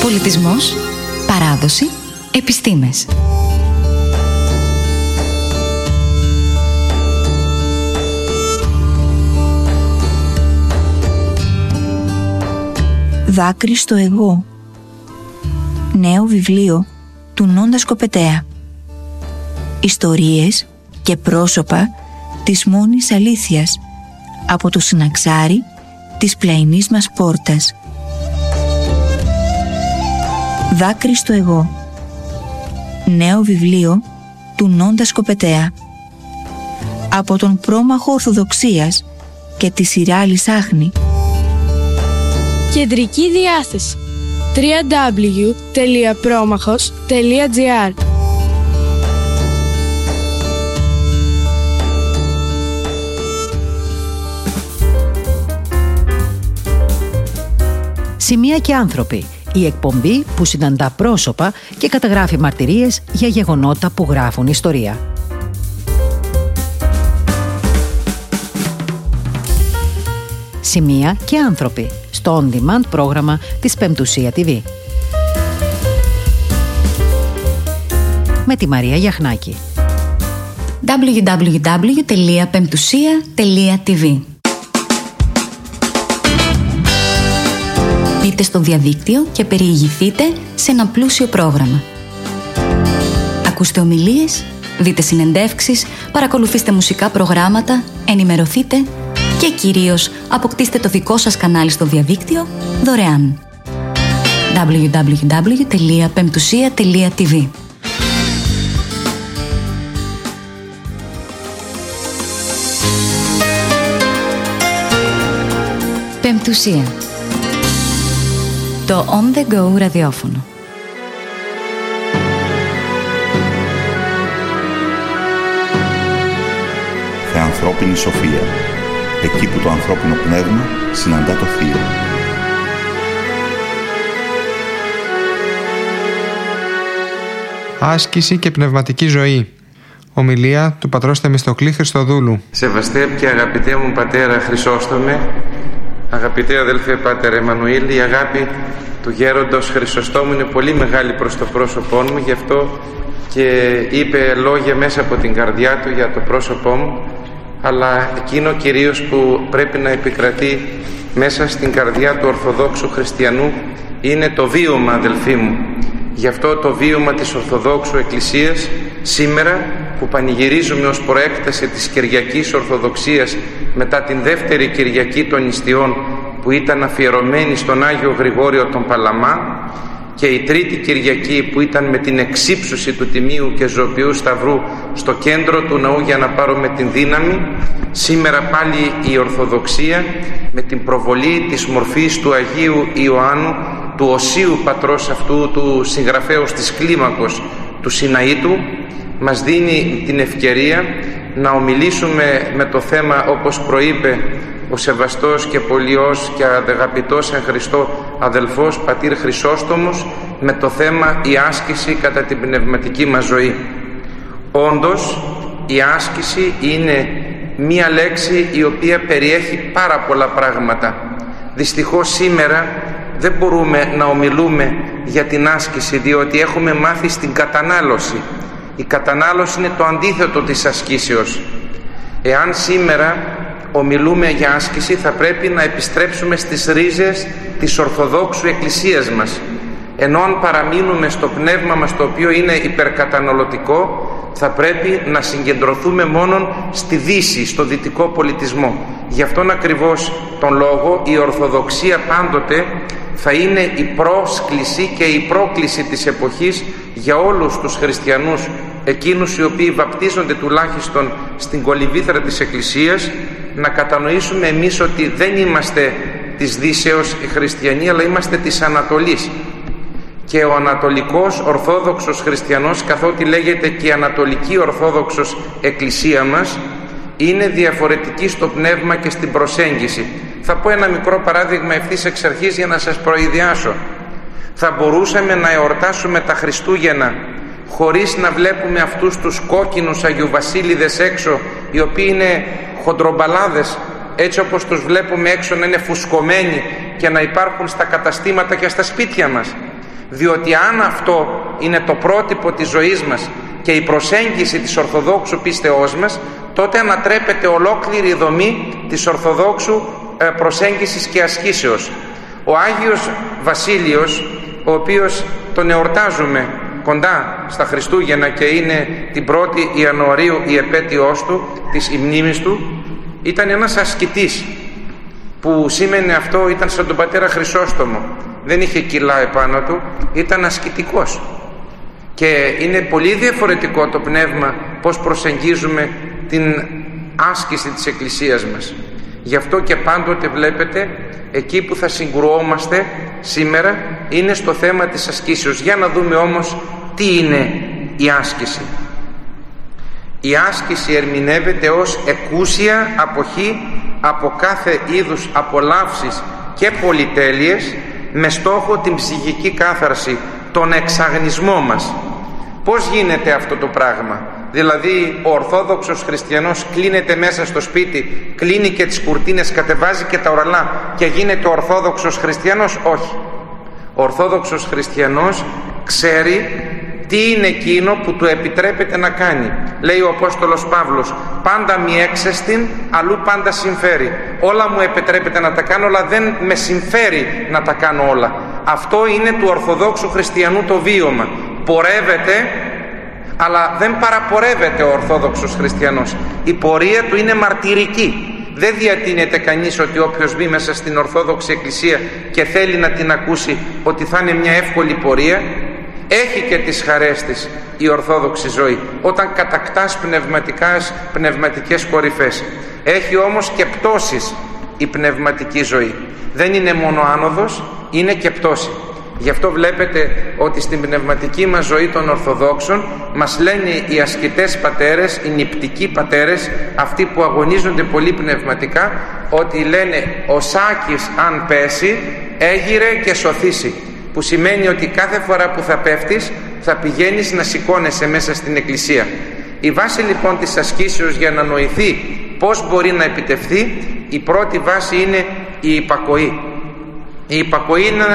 Πολιτισμός, παράδοση, επιστήμες. Δάκρυ στο εγώ. Νέο βιβλίο του Νόντα Σκοπετέα. Ιστορίες και πρόσωπα της μόνης αλήθειας από το συναξάρι της πλαϊνής μας πόρτας. Δάκρυ στο εγώ. Νέο βιβλίο του Νόντα Σκοπετέα. Από τον πρόμαχο Ορθοδοξίας και τη Σιράλη Σάχνη. Κεντρική διάθεση www.promachos.gr. Σημεία και άνθρωποι. Η εκπομπή που συναντά πρόσωπα και καταγράφει μαρτυρίες για γεγονότα που γράφουν ιστορία. Σημεία και άνθρωποι στο on-demand πρόγραμμα της Πεμπτουσία TV. Με τη Μαρία Γιαχνάκη. www.pemptusia.tv. Μπείτε στο διαδίκτυο και περιηγηθείτε σε ένα πλούσιο πρόγραμμα. Ακούστε ομιλίες, δείτε συνεντεύξεις, παρακολουθήστε μουσικά προγράμματα, ενημερωθείτε και κυρίως αποκτήστε το δικό σας κανάλι στο διαδίκτυο δωρεάν. www.pemptusia.tv. Πεμπτουσία. Το On The Go ραδιόφωνο. Θεανθρώπινη σοφία. Εκεί που το ανθρώπινο πνεύμα συναντά το θείο. Άσκηση και πνευματική ζωή. Ομιλία του πατρός Θεμιστοκλή Χριστοδούλου. Σεβαστέ και αγαπητέ μου πατέρα Χρυσόστομε, αγαπητέ αδελφέ πάτερ Εμμανουήλ, η αγάπη του γέροντος Χρυσοστόμου είναι πολύ μεγάλη προς το πρόσωπό μου, γι' αυτό και είπε λόγια μέσα από την καρδιά του για το πρόσωπό μου, αλλά εκείνο κυρίως που πρέπει να επικρατεί μέσα στην καρδιά του Ορθοδόξου Χριστιανού είναι το βίωμα, αδελφοί μου. Γι' αυτό το βίωμα της Ορθοδόξου Εκκλησίας σήμερα που πανηγυρίζουμε ως προέκταση της Κυριακής Ορθοδοξίας μετά την δεύτερη Κυριακή των Ιστιών που ήταν αφιερωμένη στον Άγιο Γρηγόριο τον Παλαμά και η τρίτη Κυριακή που ήταν με την εξύψωση του Τιμίου και Ζωοποιού Σταυρού στο κέντρο του ναού για να πάρουμε την δύναμη, σήμερα πάλι η Ορθοδοξία με την προβολή της μορφής του Αγίου Ιωάννου, του οσίου πατρός αυτού του συγγραφέως της κλίμακος του Σιναήτου, μας δίνει την ευκαιρία να ομιλήσουμε με το θέμα, όπως προείπε ο σεβαστός και πολιός και αγαπητός εν Χριστώ αδελφός πατήρ Χρυσόστομος, με το θέμα η άσκηση κατά την πνευματική μας ζωή. Όντως η άσκηση είναι μία λέξη η οποία περιέχει πάρα πολλά πράγματα. Δυστυχώς σήμερα δεν μπορούμε να ομιλούμε για την άσκηση, διότι έχουμε μάθει στην κατανάλωση. Η κατανάλωση είναι το αντίθετο της ασκήσεως. Εάν σήμερα ομιλούμε για άσκηση, θα πρέπει να επιστρέψουμε στις ρίζες της Ορθοδόξου Εκκλησίας μας. Ενώ αν παραμείνουμε στο πνεύμα μας, το οποίο είναι υπερκαταναλωτικό, θα πρέπει να συγκεντρωθούμε μόνον στη Δύση, στο δυτικό πολιτισμό. Γι' αυτόν ακριβώς τον λόγο η Ορθοδοξία πάντοτε θα είναι η πρόσκληση και η πρόκληση της εποχής για όλους τους χριστιανούς, εκείνους οι οποίοι βαπτίζονται τουλάχιστον στην κολυμβήθρα της Εκκλησίας, να κατανοήσουμε εμείς ότι δεν είμαστε της Δύσεως οι χριστιανοί, αλλά είμαστε της Ανατολής. Και ο Ανατολικός Ορθόδοξος Χριστιανός, καθότι λέγεται και η Ανατολική Ορθόδοξος Εκκλησία μας, είναι διαφορετική στο πνεύμα και στην προσέγγιση. Θα πω ένα μικρό παράδειγμα ευθύς εξ αρχής για να σας προειδιάσω. Θα μπορούσαμε να εορτάσουμε τα Χριστούγεννα χωρίς να βλέπουμε αυτούς τους κόκκινους Αγιοβασίλειδες έξω, οι οποίοι είναι χοντρομπαλάδες, έτσι όπως τους βλέπουμε έξω, να είναι φουσκωμένοι και να υπάρχουν στα καταστήματα και στα σπίτια μας. Διότι αν αυτό είναι το πρότυπο της ζωής μας και η προσέγγιση της Ορθοδόξου πίστεώς μας, τότε ανατρέπεται ολόκληρη η δομή της Ορθοδόξου προσέγγισης και ασκήσεως. Ο Άγιος Βασίλειος, ο οποίος τον εορτάζουμε κοντά στα Χριστούγεννα και είναι την 1η Ιανουαρίου η επέτειος του, της μνήμης του, ήταν ένας ασκητής, που σήμαινε αυτό, ήταν σαν τον πατέρα Χρυσόστομο, δεν είχε κιλά επάνω του, ήταν ασκητικός. Και είναι πολύ διαφορετικό το πνεύμα πώς προσεγγίζουμε την άσκηση της Εκκλησίας μας. Γι' αυτό και πάντοτε βλέπετε, εκεί που θα συγκρουόμαστε σήμερα είναι στο θέμα της ασκήσεως. Για να δούμε όμως τι είναι η άσκηση. Η άσκηση ερμηνεύεται ως εκούσια αποχή από κάθε είδους απολαύσεις και πολυτέλειες, με στόχο την ψυχική κάθαρση, τον εξαγνισμό μας. Πώς γίνεται αυτό το πράγμα? Δηλαδή ο Ορθόδοξος Χριστιανός κλείνεται μέσα στο σπίτι, κλείνει και τις κουρτίνες, κατεβάζει και τα οραλά και γίνεται Ορθόδοξος Χριστιανός? Όχι. Ο Ορθόδοξος Χριστιανός ξέρει τι είναι εκείνο που του επιτρέπεται να κάνει. Λέει ο Απόστολος Παύλος, πάντα μη έξεστην, αλλού πάντα συμφέρει. Όλα μου επιτρέπεται να τα κάνω, αλλά δεν με συμφέρει να τα κάνω όλα. Αυτό είναι του Ορθοδόξου Χριστιανού το βίωμα. Πορεύεται, αλλά δεν παραπορεύεται ο Ορθόδοξος Χριστιανός. Η πορεία του είναι μαρτυρική. Δεν διατείνεται κανείς ότι όποιος μπει μέσα στην Ορθόδοξη Εκκλησία και θέλει να την ακούσει, ότι θα είναι μια εύκολη πορεία. Έχει και τις χαρές της η Ορθόδοξη ζωή, όταν κατακτάς πνευματικές κορυφές. Έχει όμως και πτώσεις η πνευματική ζωή. Δεν είναι μόνο άνοδος, είναι και πτώση. Γι' αυτό βλέπετε ότι στην πνευματική μας ζωή των Ορθοδόξων μας λένε οι ασκητές πατέρες, οι νηπτικοί πατέρες, αυτοί που αγωνίζονται πολύ πνευματικά, ότι λένε ο Σάκης αν πέσει έγειρε και σωθήσει, που σημαίνει ότι κάθε φορά που θα πέφτεις θα πηγαίνεις να σηκώνεσαι μέσα στην Εκκλησία. Η βάση λοιπόν της ασκήσεως για να νοηθεί πώς μπορεί να επιτευχθεί, η πρώτη βάση είναι η υπακοή. Η υπακοή είναι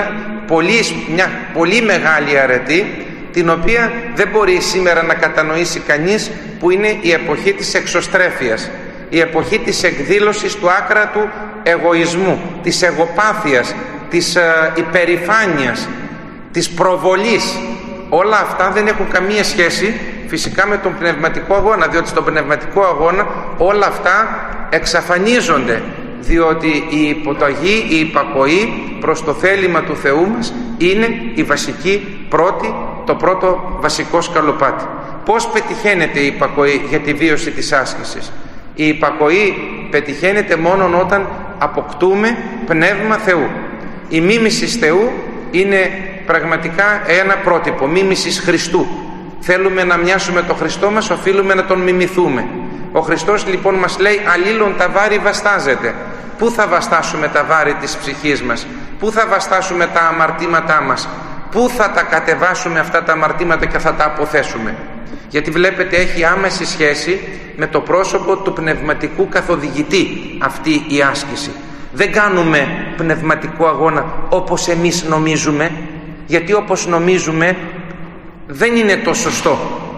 μια πολύ μεγάλη αρετή, την οποία δεν μπορεί σήμερα να κατανοήσει κανείς, που είναι η εποχή της εξωστρέφειας, η εποχή της εκδήλωσης του άκρατου εγωισμού, της εγωπάθειας, της υπερηφάνειας, της προβολής. Όλα αυτά δεν έχουν καμία σχέση φυσικά με τον πνευματικό αγώνα, διότι στον πνευματικό αγώνα όλα αυτά εξαφανίζονται, διότι η υποταγή, η υπακοή προς το θέλημα του Θεού μας είναι η βασική το πρώτο βασικό σκαλοπάτι. Πώς πετυχαίνεται η υπακοή για τη βίωση της άσκησης? Η υπακοή πετυχαίνεται μόνο όταν αποκτούμε πνεύμα Θεού. Η μίμησης Θεού είναι πραγματικά ένα πρότυπο, μίμησης Χριστού. Θέλουμε να μοιάσουμε τον Χριστό μας, οφείλουμε να τον μιμηθούμε. Ο Χριστός λοιπόν μας λέει, αλλήλων τα βάρη βαστάζεται. Πού θα βαστάσουμε τα βάρη της ψυχής μας? Πού θα βαστάσουμε τα αμαρτήματά μας? Πού θα τα κατεβάσουμε αυτά τα αμαρτήματα και θα τα αποθέσουμε? Γιατί βλέπετε έχει άμεση σχέση με το πρόσωπο του πνευματικού καθοδηγητή αυτή η άσκηση. Δεν κάνουμε πνευματικό αγώνα όπως εμείς νομίζουμε, γιατί όπως νομίζουμε δεν είναι το σωστό.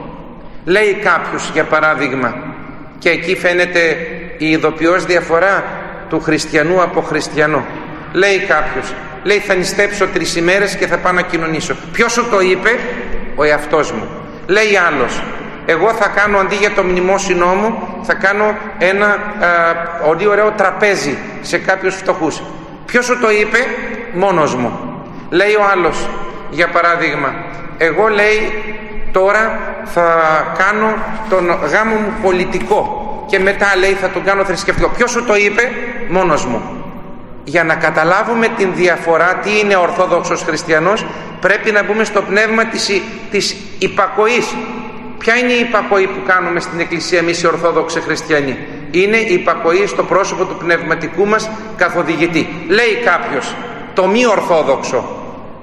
Λέει κάποιος για παράδειγμα, και εκεί φαίνεται η ειδοποιώς διαφορά του χριστιανού από χριστιανό. Λέει κάποιος, λέει θα νηστέψω 3 ημέρες και θα πάω να κοινωνήσω. Ποιος σου το είπε? Ο εαυτός μου. Λέει άλλος, εγώ θα κάνω αντί για το μνημόσυνό μου, θα κάνω ένα πολύ ωραίο τραπέζι σε κάποιους φτωχούς. Ποιος σου το είπε? Μόνος μου. Λέει ο άλλος, για παράδειγμα, εγώ λέει τώρα θα κάνω τον γάμο μου πολιτικό και μετά λέει θα τον κάνω θρησκευτικό. Ποιος σου το είπε? Μόνος μου. Για να καταλάβουμε την διαφορά, τι είναι Ορθόδοξος Χριστιανός, πρέπει να μπούμε στο πνεύμα της υπακοής. Ποια είναι η υπακοή που κάνουμε στην Εκκλησία εμείς οι Ορθόδοξοι Χριστιανοί? Είναι η υπακοή στο πρόσωπο του πνευματικού μας καθοδηγητή. Λέει κάποιος, το μη Ορθόδοξο,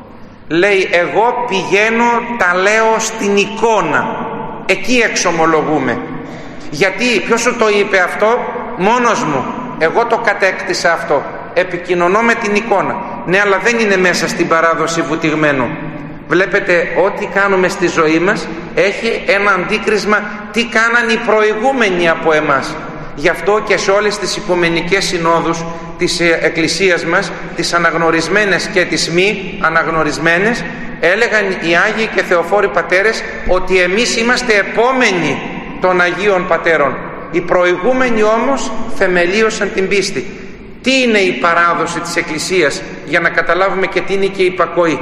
λέει εγώ πηγαίνω, τα λέω στην εικόνα, εκεί εξομολογούμε. Γιατί? Ποιος σου το είπε αυτό? Μόνος μου. Εγώ το κατέκτησα αυτό. Επικοινωνώ με την εικόνα. Ναι, αλλά δεν είναι μέσα στην παράδοση βουτυγμένο. Βλέπετε, ό,τι κάνουμε στη ζωή μας έχει ένα αντίκρισμα τι κάναν οι προηγούμενοι από εμάς. Γι' αυτό και σε όλες τις οικουμενικές συνόδους της Εκκλησίας μας, τις αναγνωρισμένες και τις μη αναγνωρισμένες, έλεγαν οι Άγιοι και Θεοφόροι Πατέρες ότι εμείς είμαστε επόμενοι των Αγίων Πατέρων. Οι προηγούμενοι όμως θεμελίωσαν την πίστη. Τι είναι η παράδοση της Εκκλησίας, για να καταλάβουμε και τι είναι και η υπακοή.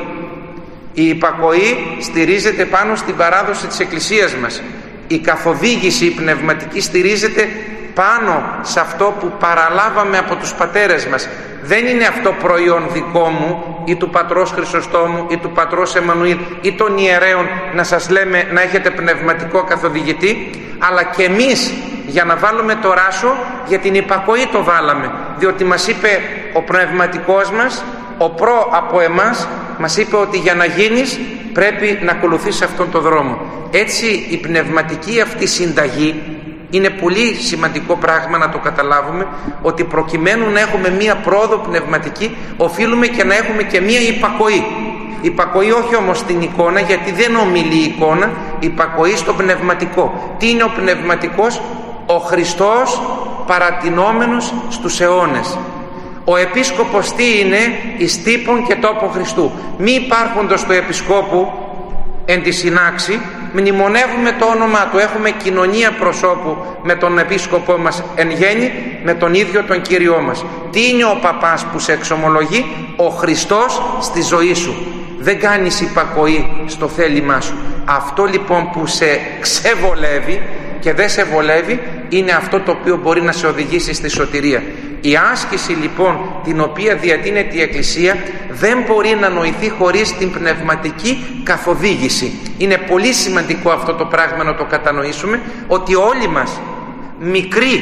Η υπακοή στηρίζεται πάνω στην παράδοση της Εκκλησίας μας. Η καθοδήγηση η πνευματική στηρίζεται πάνω σε αυτό που παραλάβαμε από τους πατέρες μας. Δεν είναι αυτό προϊόν δικό μου ή του πατρός Χρυσοστόμου ή του πατρός Εμμανουήλ ή των ιερέων να σας λέμε να έχετε πνευματικό καθοδηγητή, αλλά και εμείς για να βάλουμε το ράσο για την υπακοή το βάλαμε, διότι μας είπε ο πνευματικός μας, ο προ από εμάς, μας είπε ότι για να γίνεις πρέπει να ακολουθείς αυτόν τον δρόμο. Έτσι η πνευματική αυτή συνταγή είναι πολύ σημαντικό πράγμα να το καταλάβουμε, ότι προκειμένου να έχουμε μία πρόοδο πνευματική οφείλουμε και να έχουμε και μία υπακοή. Υπακοή όχι όμως στην εικόνα, γιατί δεν ομιλεί η εικόνα, υπακοή στο πνευματικό. Τι είναι ο πνευματικός? Ο Χριστός παρατηνόμενος στους αιώνες. Ο επίσκοπος τι είναι? Εις τύπον και τόπο Χριστού. Μη υπάρχοντος του επισκόπου εν τη συνάξη, μνημονεύουμε το όνομά του, έχουμε κοινωνία προσώπου με τον επίσκοπό μας εν γέννη, με τον ίδιο τον Κύριό μας. Τι είναι ο παπάς που σε εξομολογεί? Ο Χριστός στη ζωή σου. Δεν κάνεις υπακοή στο θέλημά σου. Αυτό λοιπόν που σε ξεβολεύει και δεν σε βολεύει είναι αυτό το οποίο μπορεί να σε οδηγήσει στη σωτηρία. Η άσκηση λοιπόν την οποία διατείνεται η Εκκλησία δεν μπορεί να νοηθεί χωρίς την πνευματική καθοδήγηση. Είναι πολύ σημαντικό αυτό το πράγμα να το κατανοήσουμε, ότι όλοι μας, μικροί,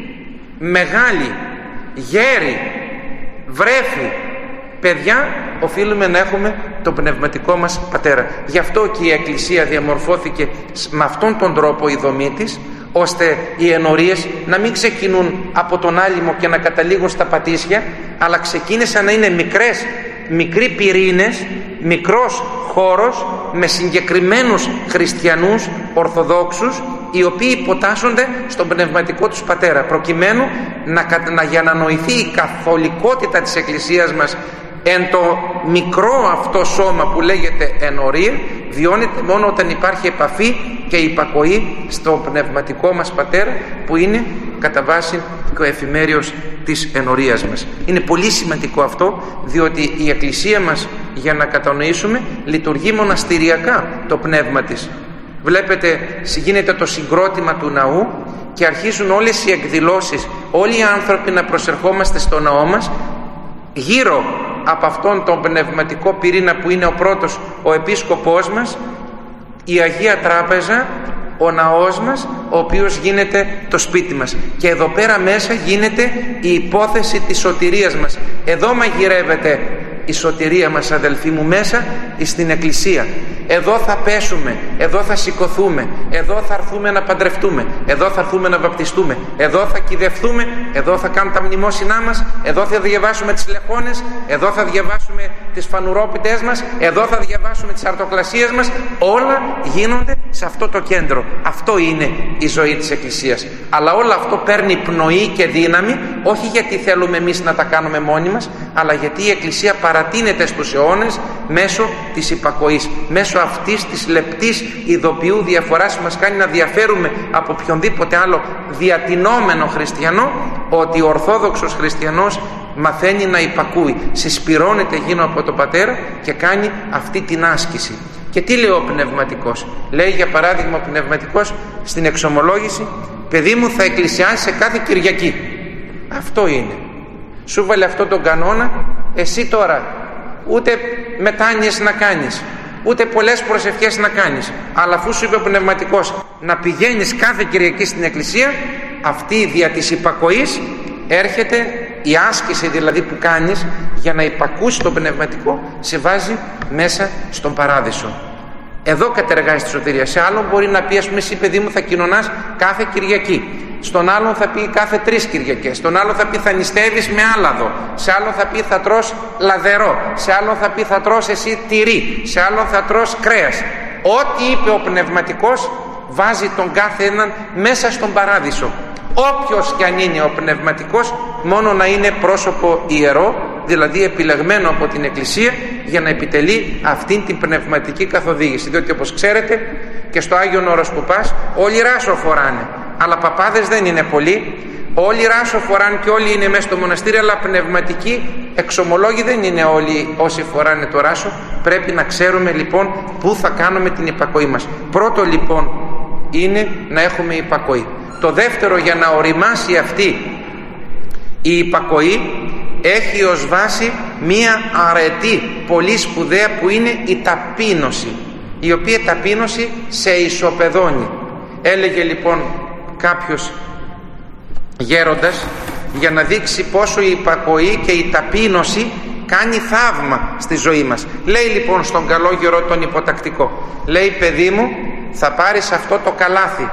μεγάλοι, γέροι, βρέφοι, παιδιά, οφείλουμε να έχουμε τον πνευματικό μας πατέρα. Γι' αυτό και η Εκκλησία διαμορφώθηκε με αυτόν τον τρόπο η δομή της, ώστε οι ενορίες να μην ξεκινούν από τον άλυμο και να καταλήγουν στα πατήσια, αλλά ξεκίνησαν να είναι μικροί πυρήνες, μικρός χώρος με συγκεκριμένους χριστιανούς ορθοδόξους, οι οποίοι υποτάσσονται στον πνευματικό τους πατέρα, προκειμένου για να νοηθεί η καθολικότητα της Εκκλησίας μας εν το μικρό αυτό σώμα που λέγεται ενορία, βιώνεται μόνο όταν υπάρχει επαφή και υπακοή στο πνευματικό μας πατέρα, που είναι κατά βάση και ο εφημέριος της ενορίας μας. Είναι πολύ σημαντικό αυτό, διότι η Εκκλησία μας, για να κατανοήσουμε, λειτουργεί μοναστηριακά το πνεύμα της. Βλέπετε, γίνεται το συγκρότημα του ναού και αρχίζουν όλες οι εκδηλώσεις, όλοι οι άνθρωποι να προσερχόμαστε στο ναό μας, γύρω από αυτόν τον πνευματικό πυρήνα που είναι ο πρώτος, ο επίσκοπός μας, η Αγία Τράπεζα, ο ναός μας, ο οποίος γίνεται το σπίτι μας. Και εδώ πέρα μέσα γίνεται η υπόθεση της σωτηρίας μας. Εδώ μαγειρεύεται η σωτηρία μας, αδελφοί μου, μέσα στην Εκκλησία. Εδώ θα πέσουμε, εδώ θα σηκωθούμε, εδώ θα έρθουμε να παντρευτούμε, εδώ θα έρθουμε να βαπτιστούμε, εδώ θα κυδευθούμε, εδώ θα κάνουμε τα μνημόσυνά μας, εδώ θα διαβάσουμε τις λεχόνες, εδώ θα διαβάσουμε τις φανουρόπιτες μας, εδώ θα διαβάσουμε τις αρτοκλασίες μας. Όλα γίνονται σε αυτό το κέντρο. Αυτό είναι η ζωή της Εκκλησίας. Αλλά όλο αυτό παίρνει πνοή και δύναμη, όχι γιατί θέλουμε εμείς να τα κάνουμε μόνοι μας, αλλά γιατί η Εκκλησία παρατείνεται στους αιώνες μέσω της υπακοής, μέσω αυτής της λεπτής ειδοποιού διαφοράς που μας κάνει να διαφέρουμε από οποιονδήποτε άλλο διατηνόμενο χριστιανό, ότι ο Ορθόδοξος χριστιανός μαθαίνει να υπακούει, συσπυρώνεται γύρω από τον πατέρα και κάνει αυτή την άσκηση. Και τι λέει ο πνευματικός? Λέει για παράδειγμα ο πνευματικός στην εξομολόγηση, παιδί μου θα εκκλησιάσεις σε κάθε Κυριακή. Αυτό είναι. Σου βάλε αυτό τον κανόνα, εσύ τώρα ούτε μετάνοιες να κάνεις, ούτε πολλές προσευχές να κάνεις, αλλά αφού σου είπε ο πνευματικός να πηγαίνεις κάθε Κυριακή στην Εκκλησία, αυτή δια της υπακοής έρχεται η άσκηση δηλαδή που κάνεις για να υπακούσεις τον πνευματικό, σε βάζει μέσα στον παράδεισο. Εδώ κατεργάζεις τη σωτηρία. Σε άλλον μπορεί να πει, ας πούμε, εσύ παιδί μου θα κοινωνάς κάθε Κυριακή. στον άλλον θα πει κάθε 3 Κυριακές, στον άλλον θα πει θα νηστεύεις με άλαδο, σε άλλον θα πει θα τρως λαδερό, σε άλλον θα πει θα τρως εσύ τυρί, σε άλλον θα τρως κρέας. Ό,τι είπε ο πνευματικός βάζει τον κάθε έναν μέσα στον παράδεισο. Όποιος κι αν είναι ο πνευματικός, μόνο να είναι πρόσωπο ιερό, δηλαδή επιλεγμένο από την Εκκλησία για να επιτελεί αυτήν την πνευματική καθοδήγηση. Διότι όπως ξέρετε και στο Άγιον Όρος που πας όλοι ράσο φοράνε, αλλά παπάδες δεν είναι πολλοί. Όλοι ράσο φοράνε και όλοι είναι μέσα στο μοναστήρι, αλλά πνευματικοί εξομολόγοι δεν είναι όλοι όσοι φοράνε το ράσο. Πρέπει να ξέρουμε λοιπόν πού θα κάνουμε την υπακοή μας. Πρώτο λοιπόν είναι να έχουμε υπακοή. Το δεύτερο, για να οριμάσει αυτή η υπακοή, έχει ως βάση μία αρετή πολύ σπουδαία που είναι η ταπείνωση, η οποία ταπείνωση σε ισοπεδώνει. Έλεγε λοιπόν κάποιος γέροντας, για να δείξει πόσο η υπακοή και η ταπείνωση κάνει θαύμα στη ζωή μας. Λέει λοιπόν στον καλόγερο τον υποτακτικό, λέει παιδί μου, θα πάρεις αυτό το καλάθι,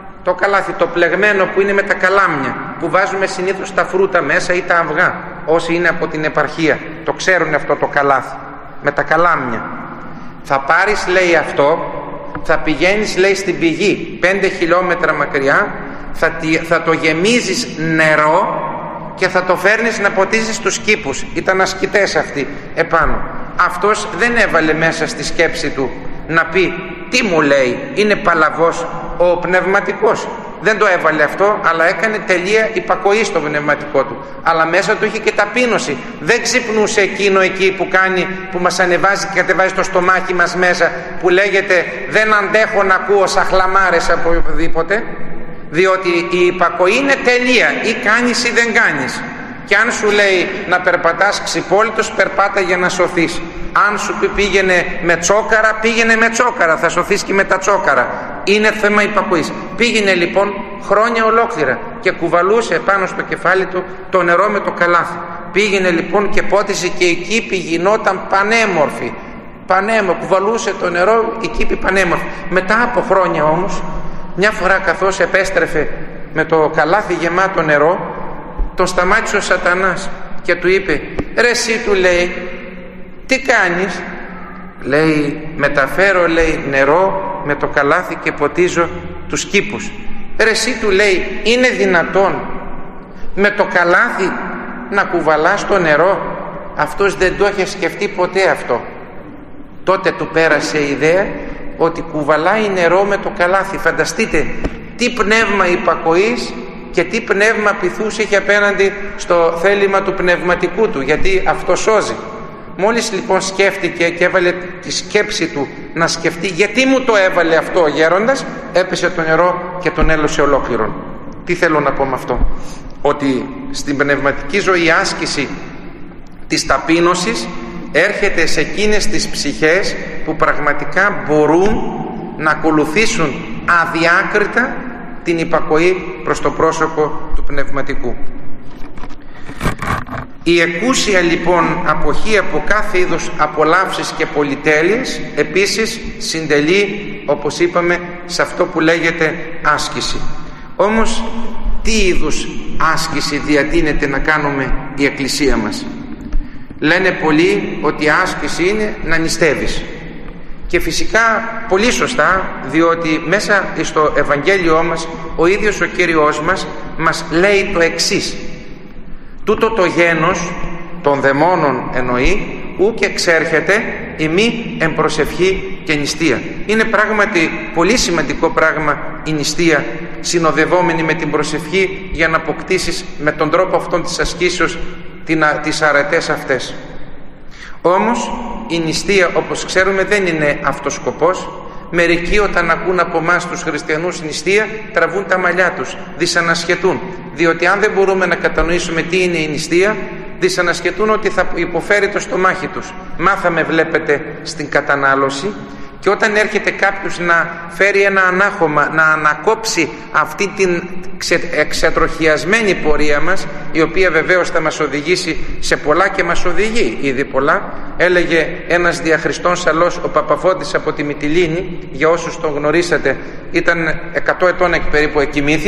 το πλεγμένο που είναι με τα καλάμια, που βάζουμε συνήθως τα φρούτα μέσα ή τα αυγά, όσοι είναι από την επαρχία το ξέρουν αυτό το καλάθι με τα καλάμια. Θα πάρεις, λέει, αυτό, θα πηγαίνεις, λέει, στην πηγή 5 χιλιόμετρα μακριά, θα το γεμίζεις νερό και θα το φέρνεις να ποτίσεις τους κήπους. Ήταν ασκητές αυτοί επάνω. Αυτός δεν έβαλε μέσα στη σκέψη του να πει τι μου λέει, είναι παλαβός ο πνευματικός. Δεν το έβαλε αυτό, αλλά έκανε τελεία υπακοή στο πνευματικό του. Αλλά μέσα του είχε και ταπείνωση. Δεν ξυπνούσε εκείνο εκεί που κάνει, που μας ανεβάζει και κατεβάζει το στομάχι μας μέσα, που λέγεται δεν αντέχω να ακούω σαχλαμάρες από οπουδήποτε. Διότι η υπακοή είναι τελεία, ή κάνεις ή δεν κάνεις. Και αν σου λέει να περπατάς ξυπόλυτος, περπάτα για να σωθείς. Αν σου πει πήγαινε με τσόκαρα, πήγαινε με τσόκαρα, θα σωθείς και με τα τσόκαρα. Είναι θέμα υπακοής. Πήγαινε λοιπόν χρόνια ολόκληρα και κουβαλούσε πάνω στο κεφάλι του το νερό με το καλάθι. Πήγαινε λοιπόν και πότισε και η κήπη γινόταν πανέμορφη. Κουβαλούσε το νερό, η κήπη πανέμορφη. Μετά από χρόνια όμως, μια φορά καθώς επέστρεφε με το καλάθι γεμάτο νερό, τον σταμάτησε ο σατανάς και του είπε ρε εσύ, του λέει, τι κάνεις? Λέει, μεταφέρω, λέει, νερό με το καλάθι και ποτίζω τους κήπους. Ρε εσύ, του λέει, είναι δυνατόν με το καλάθι να κουβαλάς το νερό? Αυτός δεν το είχε σκεφτεί ποτέ αυτό. Τότε του πέρασε η ιδέα ότι κουβαλάει νερό με το καλάθι. Φανταστείτε τι πνεύμα υπακοής και τι πνεύμα πειθούς είχε απέναντι στο θέλημα του πνευματικού του, γιατί αυτό σώζει. Μόλις λοιπόν σκέφτηκε και έβαλε τη σκέψη του να σκεφτεί γιατί μου το έβαλε αυτό ο γέροντας, έπεσε το νερό και τον έλωσε ολόκληρον. Τι θέλω να πω με αυτό? Ότι στην πνευματική ζωή η άσκηση της ταπείνωσης έρχεται σε εκείνες τις ψυχές που πραγματικά μπορούν να ακολουθήσουν αδιάκριτα την υπακοή προς το πρόσωπο του πνευματικού. Η εκούσια λοιπόν αποχή από κάθε είδους απολαύσεις και πολυτέλειες επίσης συντελεί, όπως είπαμε, σε αυτό που λέγεται άσκηση. Όμως τι είδους άσκηση διατείνεται να κάνουμε η Εκκλησία μας? Λένε πολλοί ότι η άσκηση είναι να νηστεύεις. Και φυσικά πολύ σωστά, διότι μέσα στο Ευαγγέλιό μας ο ίδιος ο Κύριος μας λέει το εξής: τούτο το γένος των δαιμόνων εννοεί ουκ εξέρχεται ημί εμπροσευχή και νηστεία. Είναι πράγματι πολύ σημαντικό πράγμα η νηστεία, συνοδευόμενη με την προσευχή, για να αποκτήσεις με τον τρόπο αυτόν της ασκήσεως τις αρετές αυτές. Όμως η νηστεία, όπως ξέρουμε, δεν είναι αυτός σκοπός. Μερικοί όταν ακούν από εμάς τους χριστιανούς νηστεία τραβούν τα μαλλιά τους, δυσανασχετούν, διότι αν δεν μπορούμε να κατανοήσουμε τι είναι η νηστεία, δυσανασχετούν ότι θα υποφέρει το στομάχι τους. Μάθαμε, βλέπετε, στην κατανάλωση, και όταν έρχεται κάποιος να φέρει ένα ανάχωμα, να ανακόψει αυτή την εξατροχιασμένη πορεία μας, η οποία βεβαίως θα μας οδηγήσει σε πολλά και μας οδηγεί ήδη πολλά. Έλεγε ένας διαχριστών σαλός, ο Παπαφώτης από τη Μυτιλήνη, για όσους τον γνωρίσατε, ήταν 100 ετών περίπου εκοιμήθη,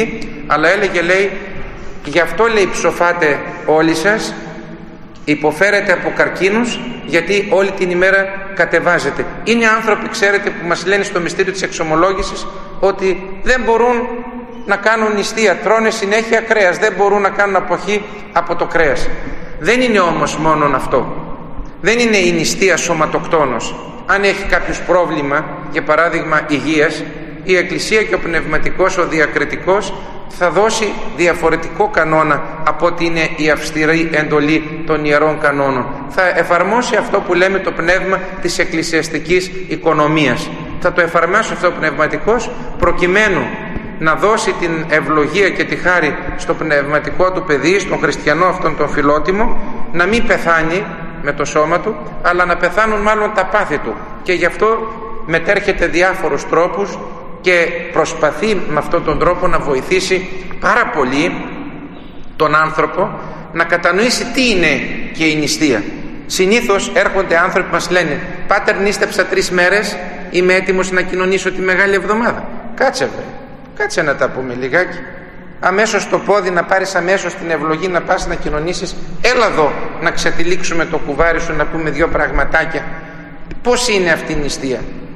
αλλά έλεγε, λέει, γι' αυτό, λέει, ψοφάτε όλοι σας, υποφέρετε από καρκίνους, γιατί όλη την ημέρα κατεβάζετε. Είναι άνθρωποι, ξέρετε, που μας λένε στο μυστήριο της εξομολόγησης ότι δεν μπορούν να κάνουν νηστεία, τρώνε συνέχεια κρέας, δεν μπορούν να κάνουν αποχή από το κρέας. Δεν είναι όμως μόνον αυτό. Δεν είναι η νηστεία σωματοκτόνος. Αν έχει κάποιος πρόβλημα, για παράδειγμα υγείας, η Εκκλησία και ο πνευματικός, ο διακριτικός, θα δώσει διαφορετικό κανόνα από ότι είναι η αυστηρή εντολή των ιερών κανόνων. Θα εφαρμόσει αυτό που λέμε το πνεύμα της εκκλησιαστικής οικονομίας. Θα το εφαρμόσει αυτό ο πνευματικός, προκειμένου να δώσει την ευλογία και τη χάρη στο πνευματικό του παιδί, στον χριστιανό αυτόν τον φιλότιμο, να μην πεθάνει με το σώμα του, αλλά να πεθάνουν μάλλον τα πάθη του. Και γι' αυτό μετέρχεται διάφορους τρόπους και προσπαθεί με αυτόν τον τρόπο να βοηθήσει πάρα πολύ τον άνθρωπο να κατανοήσει τι είναι και η νηστεία. Συνήθως έρχονται άνθρωποι που μας λένε, «Πάτερ, νήστεψα 3 μέρες, είμαι έτοιμος να κοινωνήσω τη Μεγάλη Εβδομάδα». Κάτσε βρε, κάτσε να τα πούμε λιγάκι. Αμέσως το πόδι να πάρεις, αμέσως την ευλογή να πας να κοινωνήσεις. Έλα εδώ να ξετυλίξουμε το κουβάρι σου, να πούμε 2 πραγματάκια. Πώς είναι αυτή η νηστεία?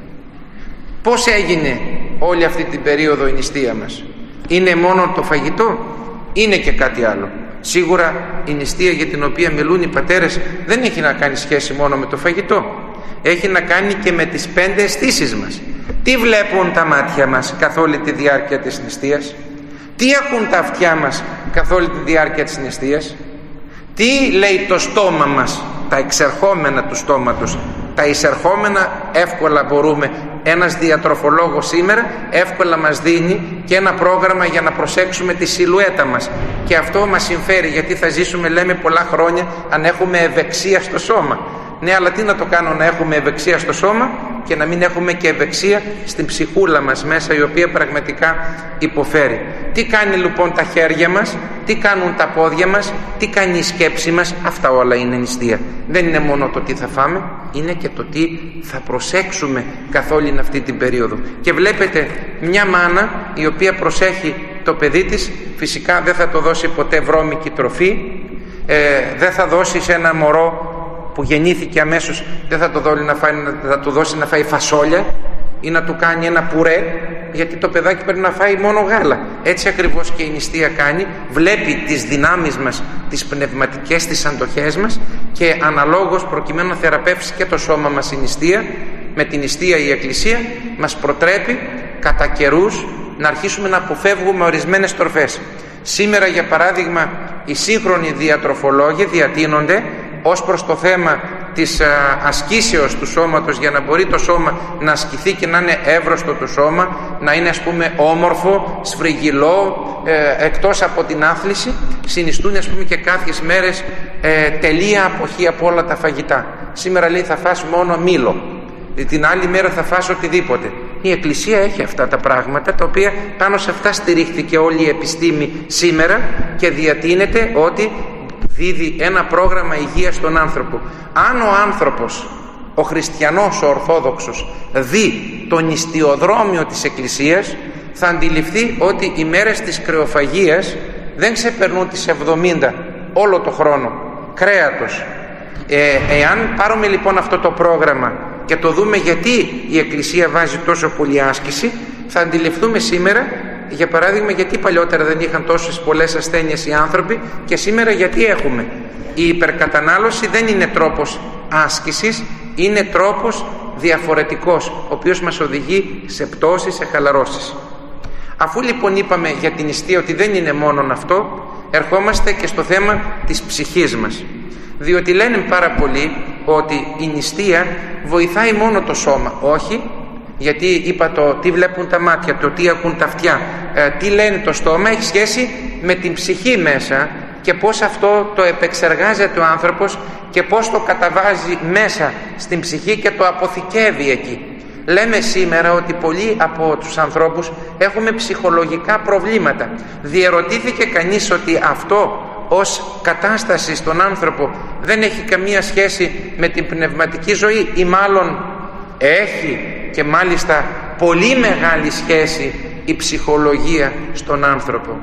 Πώς έγινε όλη αυτή την περίοδο η νηστεία μας? Είναι μόνο το φαγητό? Είναι και κάτι άλλο? Σίγουρα η νηστεία για την οποία μιλούν οι πατέρες δεν έχει να κάνει σχέση μόνο με το φαγητό. Έχει να κάνει και με τις 5 αισθήσεις μας. Τι βλέπουν τα μάτια μας καθ' όλη τη διάρκεια της νηστείας? Τι ακούν τα αυτιά μας καθ' όλη τη διάρκεια της νηστείας? Τι λέει το στόμα μας, τα εξερχόμενα του στόματος? Τα εισερχόμενα εύκολα μπορούμε. Ένας διατροφολόγος σήμερα εύκολα μας δίνει και ένα πρόγραμμα για να προσέξουμε τη σιλουέτα μας. Και αυτό μας συμφέρει, γιατί θα ζήσουμε, λέμε, πολλά χρόνια αν έχουμε ευεξία στο σώμα. Ναι, αλλά τι να το κάνω να έχουμε ευεξία στο σώμα και να μην έχουμε και ευεξία στην ψυχούλα μας μέσα, η οποία πραγματικά υποφέρει. Τι κάνει λοιπόν τα χέρια μας, τι κάνουν τα πόδια μας, τι κάνει η σκέψη μας? Αυτά όλα είναι νηστεία. Δεν είναι μόνο το τι θα φάμε, είναι και το τι θα προσέξουμε καθ' όλη αυτή την περίοδο. Και βλέπετε, μια μάνα η οποία προσέχει το παιδί της, φυσικά δεν θα το δώσει ποτέ βρώμικη τροφή, δεν θα δώσει σε ένα μωρό που γεννήθηκε αμέσως, δεν θα του δώσει να φάει φασόλια ή να του κάνει ένα πουρέ, γιατί το παιδάκι πρέπει να φάει μόνο γάλα. Έτσι ακριβώς και η νηστεία κάνει. Βλέπει τις δυνάμεις μας, τις πνευματικές, τις αντοχές μας, και αναλόγως, προκειμένου να θεραπεύσει και το σώμα μας η νηστεία, με την νηστεία η Εκκλησία μας προτρέπει κατά καιρούς να αρχίσουμε να αποφεύγουμε ορισμένες τροφές. Σήμερα, για παράδειγμα, οι σύγχρονοι διατροφολόγοι διατείνονται ως προς το θέμα της ασκήσεως του σώματος, για να μπορεί το σώμα να ασκηθεί και να είναι εύρωστο το σώμα, να είναι, ας πούμε, όμορφο, σφριγγυλό, εκτός από την άθληση. Συνιστούν, ας πούμε, και κάποιες μέρες τελεία αποχή από όλα τα φαγητά. Σήμερα λέει θα φας μόνο μήλο, την άλλη μέρα θα φας οτιδήποτε. Η Εκκλησία έχει αυτά τα πράγματα, τα οποία πάνω σε αυτά στηρίχθηκε όλη η επιστήμη σήμερα, και διατείνεται ότι δίδει ένα πρόγραμμα υγείας στον άνθρωπο. Αν ο άνθρωπος, ο χριστιανός, ο ορθόδοξος, δει το νηστιοδρόμιο της Εκκλησίας, θα αντιληφθεί ότι οι μέρες της κρεοφαγίας δεν ξεπερνούν τις 70 όλο το χρόνο κρέατος. Εάν πάρουμε λοιπόν αυτό το πρόγραμμα και το δούμε γιατί η Εκκλησία βάζει τόσο πολύ άσκηση, θα αντιληφθούμε σήμερα, για παράδειγμα, γιατί παλιότερα δεν είχαν τόσες πολλές ασθένειες οι άνθρωποι και σήμερα γιατί έχουμε. Η υπερκατανάλωση δεν είναι τρόπος άσκησης, είναι τρόπος διαφορετικός, ο οποίος μας οδηγεί σε πτώσεις, σε χαλαρώσεις. Αφού λοιπόν είπαμε για την νηστεία ότι δεν είναι μόνον αυτό, ερχόμαστε και στο θέμα της ψυχής μας. Διότι λένε πάρα πολλοί ότι η νηστεία βοηθάει μόνο το σώμα. Όχι, γιατί είπα το τι βλέπουν τα μάτια, το τι ακούν τα αυτιά, τι λένε το στόμα, έχει σχέση με την ψυχή μέσα και πώς αυτό το επεξεργάζεται ο άνθρωπος και πώς το καταβάζει μέσα στην ψυχή και το αποθηκεύει εκεί. Λέμε σήμερα ότι πολλοί από τους ανθρώπους έχουμε ψυχολογικά προβλήματα. Διερωτήθηκε κανείς ότι αυτό ως κατάσταση στον άνθρωπο δεν έχει καμία σχέση με την πνευματική ζωή, ή μάλλον έχει, και μάλιστα πολύ μεγάλη σχέση η ψυχολογία στον άνθρωπο.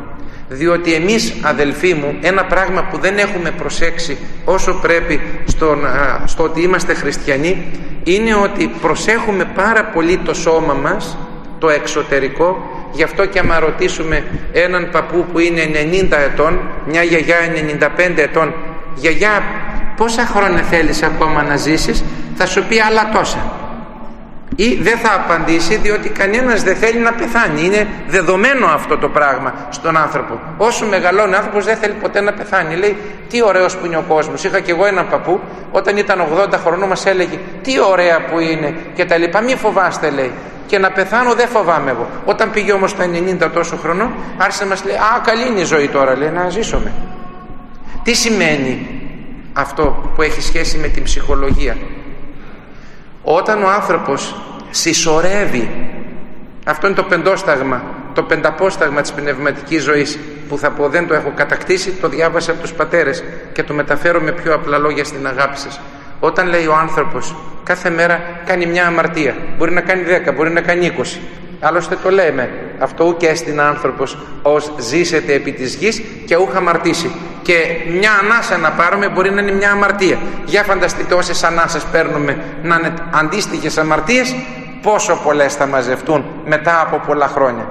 Διότι εμείς, αδελφοί μου, ένα πράγμα που δεν έχουμε προσέξει όσο πρέπει στο ότι είμαστε χριστιανοί, είναι ότι προσέχουμε πάρα πολύ το σώμα μας, το εξωτερικό. Γι' αυτό και άμα ρωτήσουμε έναν παππού που είναι 90 ετών, μια γιαγιά 95 ετών, γιαγιά, πόσα χρόνια θέλεις ακόμα να ζήσεις, θα σου πει άλλα τόσα. Ή δεν θα απαντήσει, διότι κανένας δεν θέλει να πεθάνει. Είναι δεδομένο αυτό το πράγμα στον άνθρωπο. Όσο μεγαλώνει ο άνθρωπος δεν θέλει ποτέ να πεθάνει. Λέει, τι ωραίος που είναι ο κόσμος. Είχα και εγώ έναν παππού, όταν ήταν 80 χρονών μας έλεγε, τι ωραία που είναι και τα λοιπά. Μη φοβάστε, λέει. Και να πεθάνω δεν φοβάμαι εγώ. Όταν πήγε όμως στα 90 τόσο χρονών, άρχισε να μας λέει, α, καλή είναι η ζωή τώρα, λέει, να ζήσουμε. Τι σημαίνει αυτό που έχει σχέση με την ψυχολογία? Όταν ο άνθρωπος συσσωρεύει, αυτό είναι το πεντόσταγμα, το πενταπόσταγμα της πνευματικής ζωής, που θα πω δεν το έχω κατακτήσει, το διάβασα από τους πατέρες και το μεταφέρω με πιο απλά λόγια στην αγάπη σας. Όταν λέει ο άνθρωπος κάθε μέρα κάνει μια αμαρτία, μπορεί να κάνει 10, μπορεί να κάνει 20, άλλωστε το λέμε, αυτό ουκ έστειν άνθρωπος ως ζήσετε επί της γης και ούχ αμαρτήσει. Και μια ανάσα να πάρουμε μπορεί να είναι μια αμαρτία. Για φανταστείτε όσες ανάσες παίρνουμε να είναι αντίστοιχες αμαρτίες, πόσο πολλές θα μαζευτούν μετά από πολλά χρόνια.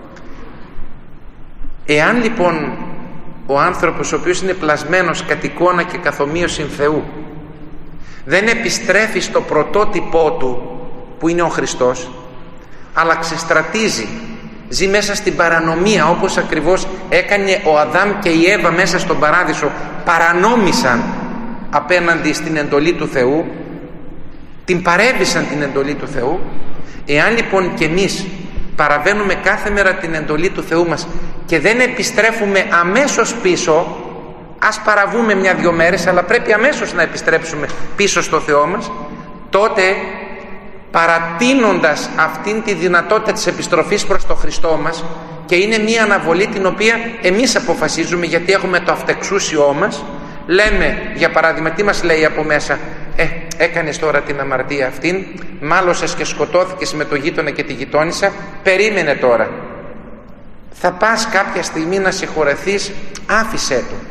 Εάν λοιπόν ο άνθρωπος ο οποίος είναι πλασμένος κατ' εικόνα και καθομοίωση Θεού δεν επιστρέφει στο πρωτότυπό του που είναι ο Χριστός, αλλά ξεστρατίζει, ζει μέσα στην παρανομία, όπως ακριβώς έκανε ο Αδάμ και η Εύα μέσα στον παράδεισο, παρανόμησαν απέναντι στην εντολή του Θεού, την παρέβησαν την εντολή του Θεού. Εάν λοιπόν και εμείς παραβαίνουμε κάθε μέρα την εντολή του Θεού μας και δεν επιστρέφουμε αμέσως πίσω, ας παραβούμε 1-2 μέρες, αλλά πρέπει αμέσως να επιστρέψουμε πίσω στο Θεό μας, τότε παρατείνοντας αυτήν τη δυνατότητα της επιστροφής προς το Χριστό μας, και είναι μια αναβολή την οποία εμείς αποφασίζουμε, γιατί έχουμε το αυτεξούσιό μας, λέμε για παράδειγμα, τι μας λέει από μέσα, έκανες τώρα την αμαρτία αυτήν, μάλωσες και σκοτώθηκες με το γείτονα και τη γειτόνισσα, περίμενε τώρα, θα πας κάποια στιγμή να συγχωρεθείς, άφησέ το,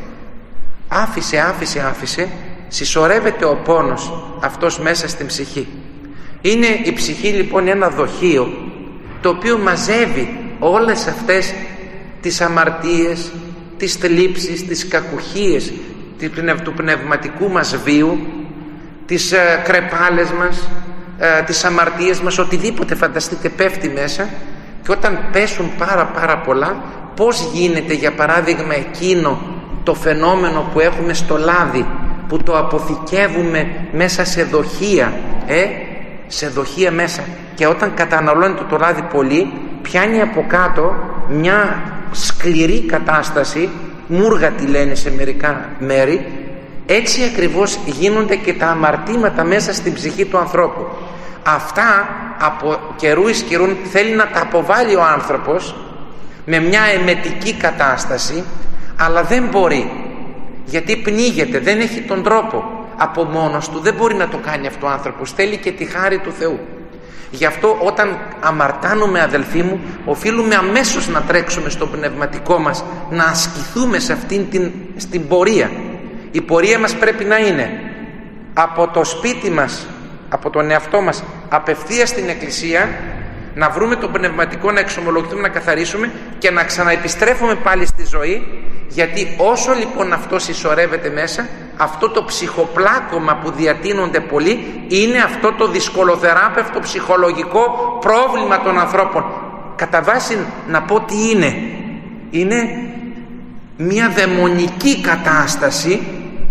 άφησε, συσσωρεύεται ο πόνος αυτός μέσα στην ψυχή. Είναι η ψυχή λοιπόν ένα δοχείο το οποίο μαζεύει όλες αυτές τις αμαρτίες, τις θλίψεις, τις κακουχίες του πνευματικού μας βίου, τις κρεπάλες μας, τις αμαρτίες μας, οτιδήποτε φανταστείτε πέφτει μέσα. Και όταν πέσουν πάρα πολλά, πώς γίνεται για παράδειγμα εκείνο το φαινόμενο που έχουμε στο λάδι, που το αποθηκεύουμε μέσα σε δοχεία, σε δοχεία μέσα, και όταν καταναλώνεται το λάδι πολύ, πιάνει από κάτω μια σκληρή κατάσταση, μούργα τη λένε σε μερικά μέρη. Έτσι ακριβώς γίνονται και τα αμαρτήματα μέσα στην ψυχή του ανθρώπου. Αυτά από καιρού εις καιρούν θέλει να τα αποβάλει ο άνθρωπος με μια εμετική κατάσταση, αλλά δεν μπορεί, γιατί πνίγεται, δεν έχει τον τρόπο. Από μόνος του δεν μπορεί να το κάνει αυτό ο άνθρωπος, θέλει και τη χάρη του Θεού. Γι' αυτό όταν αμαρτάνουμε, αδελφοί μου, οφείλουμε αμέσως να τρέξουμε στο πνευματικό μας, να ασκηθούμε σε αυτήν στην πορεία. Η πορεία μας πρέπει να είναι από το σπίτι μας, από τον εαυτό μας, απευθείας στην Εκκλησία, να βρούμε το πνευματικό, να εξομολογηθούμε, να καθαρίσουμε και να ξαναεπιστρέφουμε πάλι στη ζωή. Γιατί όσο λοιπόν αυτό συσσωρεύεται μέσα, αυτό το ψυχοπλάκωμα που διατείνονται πολλοί, είναι αυτό το δυσκολοθεράπευτο ψυχολογικό πρόβλημα των ανθρώπων. Κατά βάση να πω τι είναι. Είναι μια δαιμονική κατάσταση,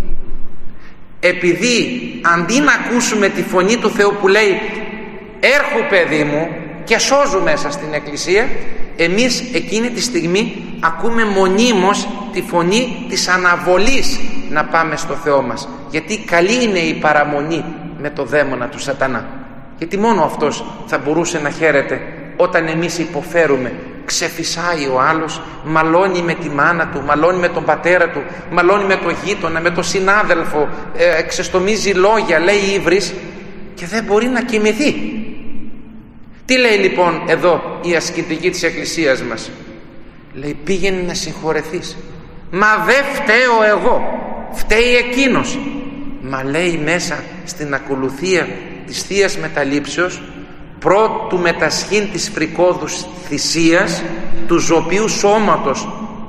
επειδή αντί να ακούσουμε τη φωνή του Θεού που λέει «Έρχου παιδί μου» και σώζου μέσα στην Εκκλησία, εμείς εκείνη τη στιγμή ακούμε μονίμως τη φωνή της αναβολής να πάμε στο Θεό μας. Γιατί καλή είναι η παραμονή με το δαίμονα του σατανά, γιατί μόνο αυτός θα μπορούσε να χαίρεται όταν εμείς υποφέρουμε. Ξεφυσάει ο άλλος, μαλώνει με τη μάνα του, μαλώνει με τον πατέρα του, μαλώνει με τον γείτονα, με τον συνάδελφο, ξεστομίζει λόγια, λέει ύβρις και δεν μπορεί να κοιμηθεί. Τι λέει λοιπόν εδώ η ασκητική της Εκκλησίας μας? Λέει, πήγαινε να συγχωρεθείς. Μα δεν φταίω εγώ, φταίει εκείνος. Μα λέει μέσα στην ακολουθία της Θείας Μεταλήψεως, πρώτου μετασχήν της φρικόδους θυσίας του ζωπίου σώματος,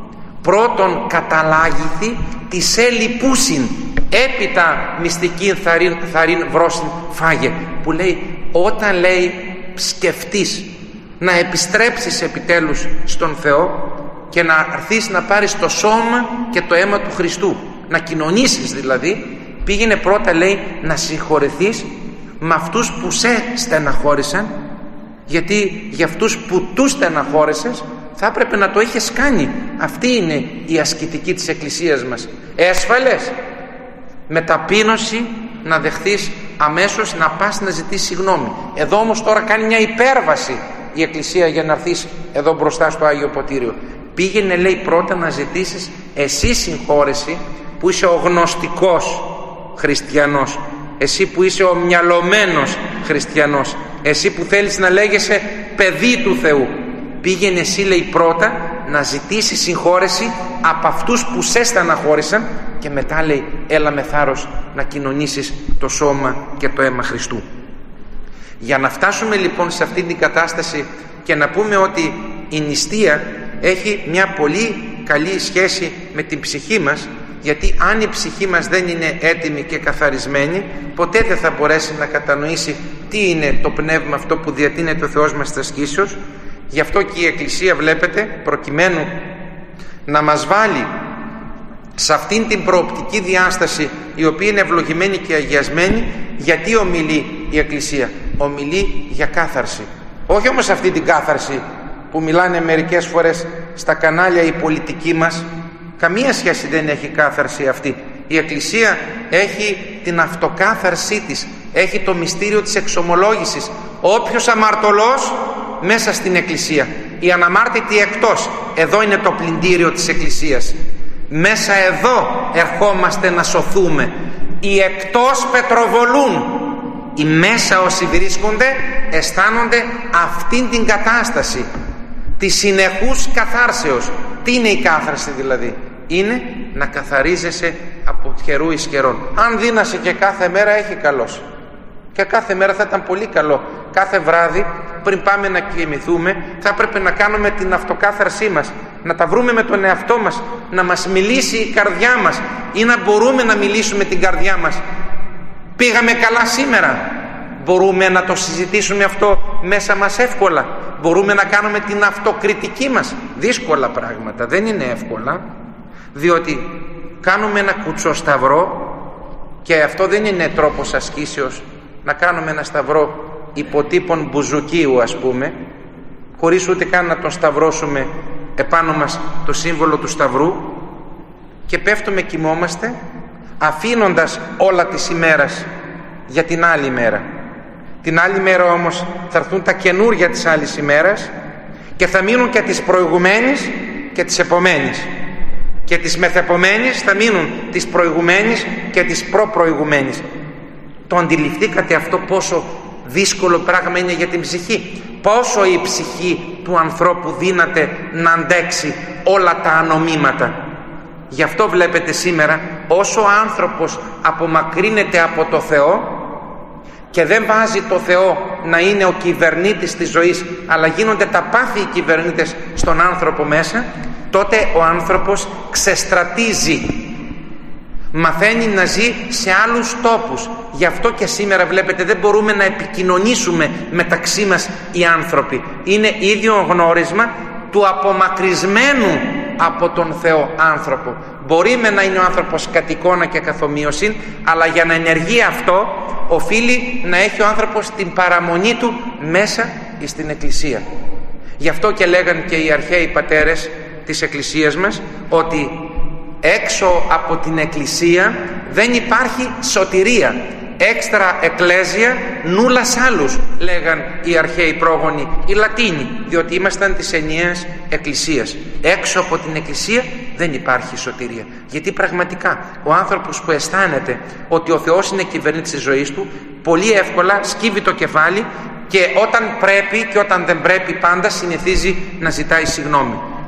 πρώτον καταλάγηθη της ελιπούσιν, έπειτα μυστικήν θαρήν βρόσιν φάγε. Που λέει, όταν λέει σκεφτείς να επιστρέψεις επιτέλους στον Θεό και να έρθεις να πάρεις το σώμα και το αίμα του Χριστού, να κοινωνήσεις δηλαδή, πήγαινε πρώτα, λέει, να συγχωρεθείς με αυτούς που σε στεναχώρησαν, γιατί για αυτούς που τους στεναχώρησες θα έπρεπε να το είχες κάνει. Αυτή είναι η ασκητική της Εκκλησίας μας. Έσφαλες, με ταπείνωση να δεχθείς αμέσως να πας να ζητήσεις συγγνώμη. Εδώ όμως τώρα κάνει μια υπέρβαση η Εκκλησία για να έρθεις εδώ μπροστά στο Άγιο Ποτήριο. Πήγαινε, λέει, πρώτα να ζητήσεις εσύ συγχώρεση που είσαι ο γνωστικός χριστιανός, εσύ που είσαι ο μυαλωμένος χριστιανός, εσύ που θέλεις να λέγεσαι παιδί του Θεού. Πήγαινε εσύ, λέει, πρώτα να ζητήσεις συγχώρεση από αυτούς που σε στεναχώρησαν και μετά, λέει, έλα με θάρρος να κοινωνήσεις το σώμα και το αίμα Χριστού. Για να φτάσουμε λοιπόν σε αυτή την κατάσταση και να πούμε ότι η νηστεία έχει μια πολύ καλή σχέση με την ψυχή μας, γιατί αν η ψυχή μας δεν είναι έτοιμη και καθαρισμένη, ποτέ δεν θα μπορέσει να κατανοήσει τι είναι το πνεύμα αυτό που διατείνεται ο Θεός μας στα ασκήσεως. Γι' αυτό και η Εκκλησία, βλέπετε, προκειμένου να μας βάλει σε αυτήν την προοπτική διάσταση, η οποία είναι ευλογημένη και αγιασμένη, γιατί ομιλεί η Εκκλησία? Ομιλεί για κάθαρση. Όχι όμως αυτή την κάθαρση που μιλάνε μερικές φορές στα κανάλια οι πολιτικοί μας. Καμία σχέση δεν έχει κάθαρση αυτή. Η Εκκλησία έχει την αυτοκάθαρσή της, έχει το μυστήριο της εξομολόγησης. Όποιος αμαρτωλός μέσα στην Εκκλησία, οι αναμάρτητοι εκτός. Εδώ είναι το πλυντήριο της Εκκλησίας. Μέσα εδώ ερχόμαστε να σωθούμε. Οι εκτός πετροβολούν, οι μέσα όσοι βρίσκονται αισθάνονται αυτήν την κατάσταση της συνεχούς καθάρσεως. Τι είναι η κάθαρση δηλαδή? Είναι να καθαρίζεσαι από καιρού εις καιρόν. Αν δίνασαι και κάθε μέρα, έχει καλός. Και κάθε μέρα θα ήταν πολύ καλό. Κάθε βράδυ πριν πάμε να κοιμηθούμε θα έπρεπε να κάνουμε την αυτοκάθαρσή μας, να τα βρούμε με τον εαυτό μας, να μας μιλήσει η καρδιά μας ή να μπορούμε να μιλήσουμε την καρδιά μας. Πήγαμε καλά σήμερα? Μπορούμε να το συζητήσουμε αυτό μέσα μας εύκολα? Μπορούμε να κάνουμε την αυτοκριτική μας? Δύσκολα πράγματα, δεν είναι εύκολα, διότι κάνουμε ένα κουτσοσταυρό και αυτό δεν είναι τρόπος ασκήσεως, να κάνουμε ένα σταυρό υποτύπων μπουζουκίου, ας πούμε, χωρίς ούτε καν να τον σταυρώσουμε επάνω μας το σύμβολο του σταυρού, και πέφτουμε, κοιμόμαστε, αφήνοντας όλα της ημέρας για την άλλη μέρα. Την άλλη μέρα όμως θα έρθουν τα καινούρια της άλλης ημέρας και θα μείνουν και της προηγουμένης και της επομένης, και της μεθεπομένης θα μείνουν της προηγουμένης και της προπροηγουμένης. Το αντιληφθήκατε αυτό πόσο δύσκολο πράγμα είναι για την ψυχή? Πόσο η ψυχή του ανθρώπου δύναται να αντέξει όλα τα ανομήματα? Γι' αυτό βλέπετε σήμερα, όσο ο άνθρωπος απομακρύνεται από το Θεό και δεν βάζει το Θεό να είναι ο κυβερνήτης της ζωής, αλλά γίνονται τα πάθη οι κυβερνήτες στον άνθρωπο μέσα, τότε ο άνθρωπος ξεστρατίζει, μαθαίνει να ζει σε άλλους τόπους. Γι' αυτό και σήμερα βλέπετε δεν μπορούμε να επικοινωνήσουμε μεταξύ μας οι άνθρωποι. Είναι ίδιο γνώρισμα του απομακρυσμένου από τον Θεό άνθρωπο. Μπορεί να είναι ο άνθρωπος κατ' εικόνα και καθομοίωση, αλλά για να ενεργεί αυτό οφείλει να έχει ο άνθρωπος την παραμονή του μέσα στην Εκκλησία. Γι' αυτό και λέγαν και οι αρχαίοι πατέρες της Εκκλησίας μας ότι έξω από την Εκκλησία δεν υπάρχει σωτηρία. Έξτρα εκκλέσια νούλας άλλους, λέγαν οι αρχαίοι πρόγονοι, οι Λατίνοι, διότι ήμασταν της ενιαίας Εκκλησίας. Έξω από την Εκκλησία δεν υπάρχει σωτηρία. Γιατί πραγματικά ο άνθρωπος που αισθάνεται ότι ο Θεός είναι κυβερνήτης της ζωής του, πολύ εύκολα σκύβει το κεφάλι και όταν πρέπει και όταν δεν πρέπει πάντα συνηθίζει να ζητάει συγγνώμη.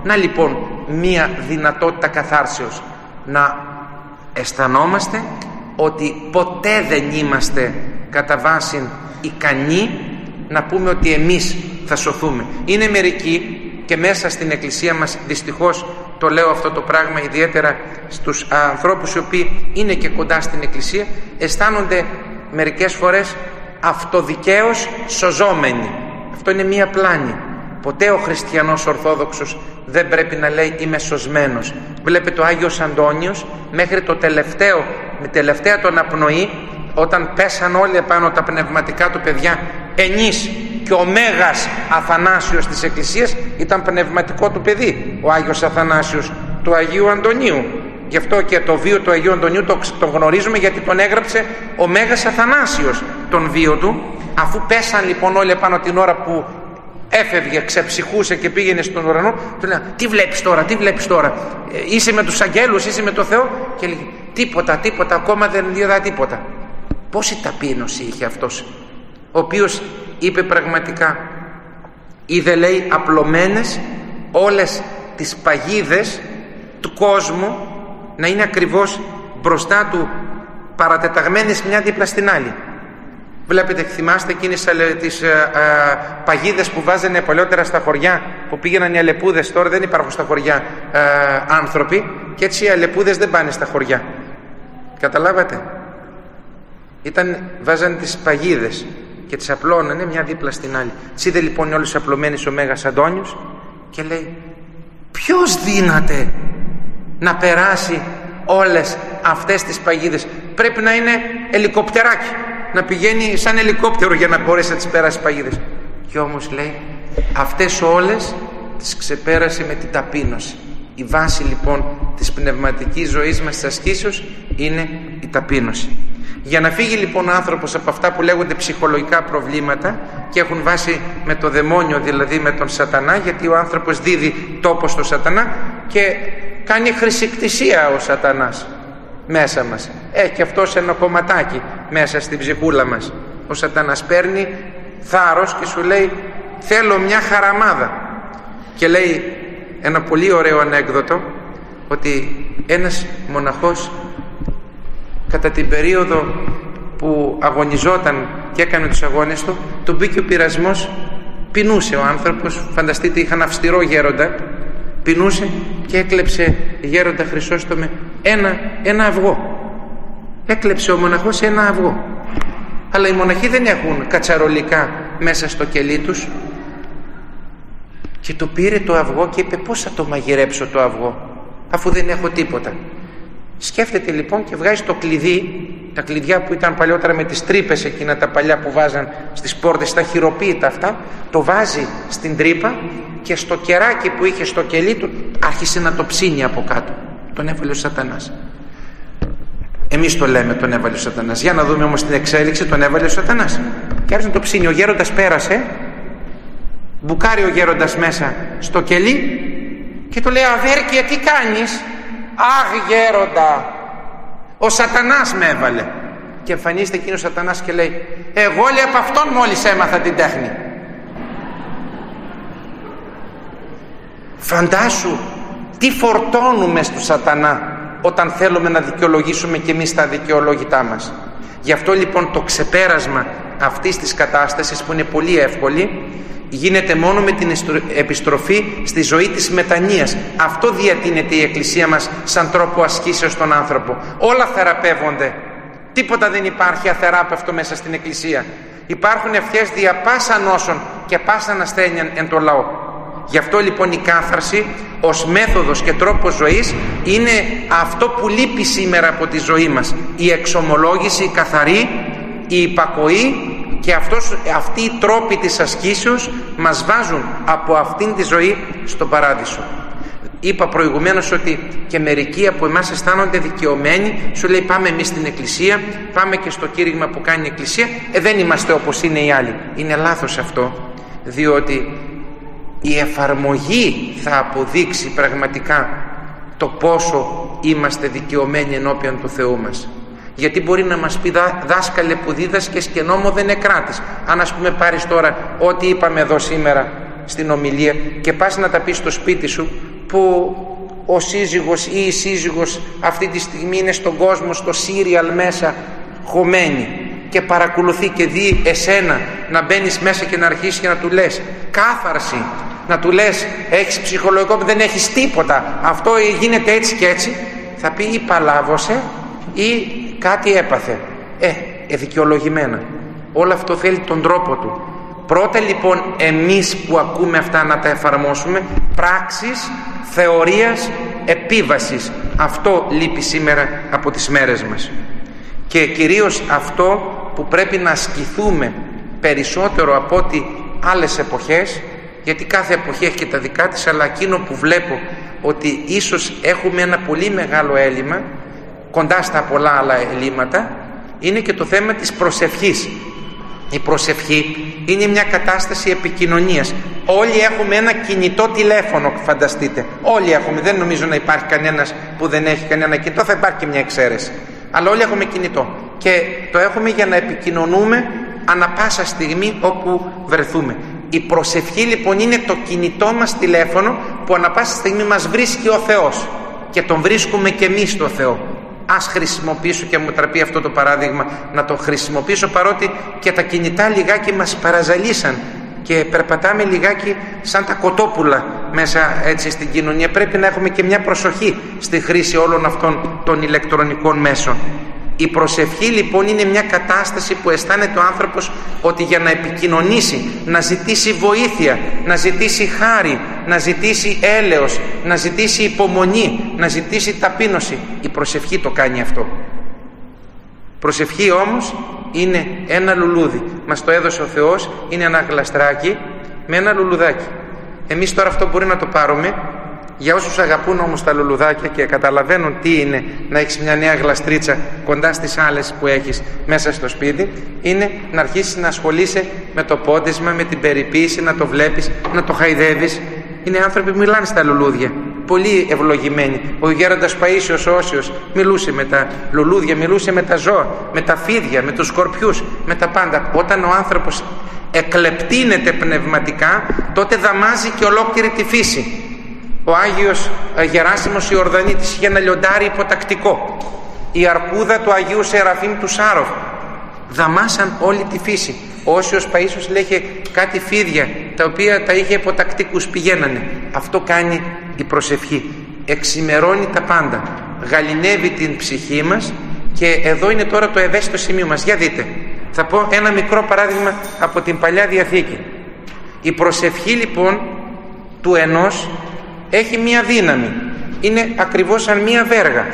Να λοιπόν μία δυνατότητα καθάρσεως, να αισθανόμαστε ότι ποτέ δεν είμαστε κατά βάση ικανοί να πούμε ότι εμείς θα σωθούμε. Είναι μερικοί, και μέσα στην Εκκλησία μας δυστυχώς το λέω αυτό το πράγμα, ιδιαίτερα στους ανθρώπους οι οποίοι είναι και κοντά στην Εκκλησία, αισθάνονται μερικές φορές αυτοδικαίως σωζόμενοι. Αυτό είναι μία πλάνη. Ποτέ ο χριστιανός Ορθόδοξος δεν πρέπει να λέει είμαι σωσμένος. Βλέπετε ο Άγιος Αντώνιος μέχρι το τελευταία τον απνοή, όταν πέσαν όλοι επάνω τα πνευματικά του παιδιά, ενής και ο Μέγας Αθανάσιος της Εκκλησίας ήταν πνευματικό του παιδί, ο Άγιος Αθανάσιος του Αγίου Αντωνίου. Γι' αυτό και το βίο του Αγίου Αντωνίου το γνωρίζουμε, γιατί τον έγραψε ο Μέγας Αθανάσιος τον βίο του. Αφού πέσαν λοιπόν όλοι επάνω την ώρα που έφευγε, ξεψυχούσε και πήγαινε στον ουρανό, του λέει τι βλέπεις τώρα, είσαι με τους αγγέλους, είσαι με το Θεό? Και λέει τίποτα, ακόμα δεν είδα τίποτα. Πόση ταπείνωση είχε αυτός, ο οποίος είπε πραγματικά, είδε λέει απλωμένες όλες τις παγίδες του κόσμου να είναι ακριβώς μπροστά του, παρατεταγμένες μια δίπλα στην άλλη. Βλέπετε, θυμάστε εκείνες τις παγίδες που βάζανε παλιότερα στα χωριά, που πήγαιναν οι αλεπούδες? Τώρα δεν υπάρχουν στα χωριά άνθρωποι, και έτσι οι αλεπούδες δεν πάνε στα χωριά. Καταλάβατε? Βάζανε τις παγίδες και τις απλώνανε μια δίπλα στην άλλη. Τις είδε λοιπόν όλες απλωμένες ο Μέγας Αντώνιος και λέει, ποιος δύναται να περάσει όλες αυτές τις παγίδες? Πρέπει να είναι ελικοπτεράκι, να πηγαίνει σαν ελικόπτερο για να μπορέσει να τις περάσει παγίδες. Και όμως λέει, αυτές όλες τις ξεπέρασε με την ταπείνωση. Η βάση λοιπόν της πνευματικής ζωής μας, της ασκήσεως, είναι η ταπείνωση. Για να φύγει λοιπόν ο άνθρωπος από αυτά που λέγονται ψυχολογικά προβλήματα και έχουν βάση με το δαιμόνιο, δηλαδή με τον σατανά, γιατί ο άνθρωπος δίδει τόπο στο σατανά και κάνει χρησικτησία ο σατανάς μέσα μας. Και αυτός ένα κομματάκι μέσα στην ψυχούλα μας. Ο σατανάς παίρνει θάρρος και σου λέει, θέλω μια χαραμάδα. Και λέει ένα πολύ ωραίο ανέκδοτο, ότι ένας μοναχός κατά την περίοδο που αγωνιζόταν και έκανε τους αγώνες του, τον μπήκε ο πειρασμός, πεινούσε ο άνθρωπος. Φανταστείτε, είχαν αυστηρό γέροντα, πεινούσε και έκλεψε, γέροντα Χρυσόστομε, ένα αυγό. Έκλεψε ο μοναχός ένα αυγό. Αλλά οι μοναχοί δεν έχουν κατσαρολικά μέσα στο κελί τους. Και το πήρε το αυγό και είπε, πώς θα το μαγειρέψω το αυγό αφού δεν έχω τίποτα? Σκέφτεται λοιπόν και βγάζει το κλειδί, τα κλειδιά που ήταν παλιότερα με τις τρύπες, εκείνα τα παλιά που βάζαν στις πόρτες, τα χειροποίητα αυτά, το βάζει στην τρύπα και στο κεράκι που είχε στο κελί του άρχισε να το ψήνει από κάτω. Τον έβαλε ο σατανάς. Εμείς το λέμε τον έβαλε ο σατανάς. Για να δούμε όμως την εξέλιξη, τον έβαλε ο σατανάς. Και άρχισε να το ψήνει. Ο γέροντας πέρασε, μπουκάρει ο γέροντας μέσα στο κελί και του λέει, αδέρκεια, τι κάνεις? Αχ γέροντα, ο σατανάς με έβαλε. Και εμφανίζεται εκείνος ο σατανάς και λέει, εγώ λέει από αυτόν μόλις έμαθα την τέχνη. Φαντάσου τι φορτώνουμε στο σατανά όταν θέλουμε να δικαιολογήσουμε και εμείς τα δικαιολόγητά μας. Γι' αυτό λοιπόν το ξεπέρασμα αυτής της κατάστασης, που είναι πολύ εύκολη, γίνεται μόνο με την επιστροφή στη ζωή της μετανοίας. Αυτό διατείνεται η Εκκλησία μας σαν τρόπο ασκήσεως στον άνθρωπο. Όλα θεραπεύονται. Τίποτα δεν υπάρχει αθεράπευτο μέσα στην Εκκλησία. Υπάρχουν ευχές δια πάσα νόσων και πάσα ασθένειαν εν το λαό. Γι' αυτό λοιπόν η κάθαρση ως μέθοδος και τρόπος ζωής είναι αυτό που λείπει σήμερα από τη ζωή μας. Η εξομολόγηση, η καθαρή, η υπακοή. Και αυτοί οι τρόποι της ασκήσεως μας βάζουν από αυτήν τη ζωή στον παράδεισο. Είπα προηγουμένως ότι και μερικοί από εμάς αισθάνονται δικαιωμένοι. Σου λέει, πάμε εμείς στην Εκκλησία, πάμε και στο κήρυγμα που κάνει η Εκκλησία, δεν είμαστε όπως είναι οι άλλοι. Είναι λάθος αυτό, διότι η εφαρμογή θα αποδείξει πραγματικά το πόσο είμαστε δικαιωμένοι ενώπιον του Θεού μας. Γιατί μπορεί να μας πει, δάσκαλε που δίδασκες και νόμο δεν εκράτης. Αν ας πούμε πάρεις τώρα ό,τι είπαμε εδώ σήμερα στην ομιλία και πας να τα πεις στο σπίτι σου, που ο σύζυγος ή η σύζυγος αυτή τη στιγμή είναι στον κόσμο, στο σύριαλ μέσα χωμένη και παρακολουθεί και δει εσένα να μπαίνεις μέσα και να αρχίσεις και να του λες κάθαρση, να του λες έχεις ψυχολογικό που δεν έχεις τίποτα, αυτό γίνεται έτσι και έτσι, θα πει ή παλάβωσε ή κάτι έπαθε. Δικαιολογημένα. Όλο αυτό θέλει τον τρόπο του. Πρώτα λοιπόν εμείς που ακούμε αυτά να τα εφαρμόσουμε, πράξεις, θεωρίας, επίβασης. Αυτό λείπει σήμερα από τις μέρες μας. Και κυρίως αυτό που πρέπει να ασκηθούμε περισσότερο από ό,τι άλλες εποχές, γιατί κάθε εποχή έχει και τα δικά της, αλλά εκείνο που βλέπω ότι ίσως έχουμε ένα πολύ μεγάλο έλλειμμα, κοντά στα πολλά άλλα ελλείμματα, είναι και το θέμα της προσευχής. Η προσευχή είναι μια κατάσταση επικοινωνίας. Όλοι έχουμε ένα κινητό τηλέφωνο, φανταστείτε. Όλοι έχουμε, δεν νομίζω να υπάρχει κανένας που δεν έχει κανένα κινητό, θα υπάρχει και μια εξαίρεση. Αλλά όλοι έχουμε κινητό και το έχουμε για να επικοινωνούμε ανα πάσα στιγμή όπου βρεθούμε. Η προσευχή λοιπόν είναι το κινητό μας τηλέφωνο που ανα πάσα στιγμή μας βρίσκει ο Θεός και τον βρίσκουμε και εμείς το Θεό. Ας χρησιμοποιήσω, και μου τραπεί αυτό το παράδειγμα να το χρησιμοποιήσω, παρότι και τα κινητά λιγάκι μας παραζαλίσαν και περπατάμε λιγάκι σαν τα κοτόπουλα μέσα έτσι στην κοινωνία. Πρέπει να έχουμε και μια προσοχή στη χρήση όλων αυτών των ηλεκτρονικών μέσων. Η προσευχή λοιπόν είναι μια κατάσταση που αισθάνεται ο άνθρωπος ότι για να επικοινωνήσει, να ζητήσει βοήθεια, να ζητήσει χάρη, να ζητήσει έλεος, να ζητήσει υπομονή, να ζητήσει ταπείνωση, η προσευχή το κάνει αυτό. Προσευχή όμως είναι ένα λουλούδι, μας το έδωσε ο Θεός, είναι ένα γλαστράκι με ένα λουλουδάκι. Εμείς τώρα αυτό μπορεί να το πάρουμε. Για όσους αγαπούν όμως τα λουλουδάκια και καταλαβαίνουν τι είναι να έχεις μια νέα γλαστρίτσα κοντά στις άλλες που έχεις μέσα στο σπίτι, είναι να αρχίσεις να ασχολείσαι με το πόντισμα, με την περιποίηση, να το βλέπεις, να το χαϊδεύεις. Είναι άνθρωποι που μιλάνε στα λουλούδια, πολύ ευλογημένοι. Ο γέροντας Παΐσιος ο Όσιος μιλούσε με τα λουλούδια, μιλούσε με τα ζώα, με τα φίδια, με τους σκορπιούς, με τα πάντα. Όταν ο άνθρωπος εκλεπτύνεται πνευματικά, τότε δαμάζει και ολόκληρη τη φύση. Ο Άγιος Γεράσιμος Ιορδανήτης είχε ένα λιοντάρι υποτακτικό. Η αρκούδα του Αγίου Σεραφείμ του Σάροφ δαμάσαν όλη τη φύση. Ο Όσιος Παΐσιος λέγε κάτι φίδια τα οποία τα είχε υποτακτικούς, πηγαίνανε. Αυτό κάνει η προσευχή. Εξημερώνει τα πάντα, γαληνεύει την ψυχή μας. Και εδώ είναι τώρα το ευαίσθητο σημείο μας. Για δείτε, θα πω ένα μικρό παράδειγμα από την Παλιά Διαθήκη. Η προσευχή λοιπόν του ενός έχει μία δύναμη, είναι ακριβώς σαν μία βέργα.